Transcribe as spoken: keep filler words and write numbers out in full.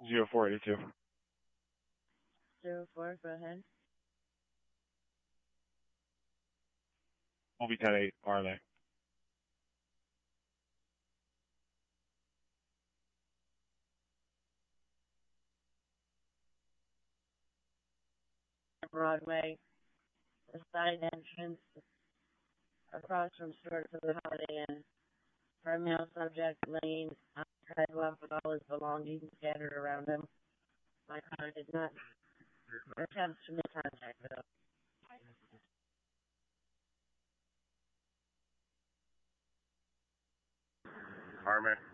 Zero four eighty two. Zero four, go ahead. Will be ten eight, R L A. Broadway, the side entrance across from Stewart to the Holiday Inn. For male subject, laying on the sidewalk with all his belongings scattered around him. My car did not attempt to make contact with him. Harmon.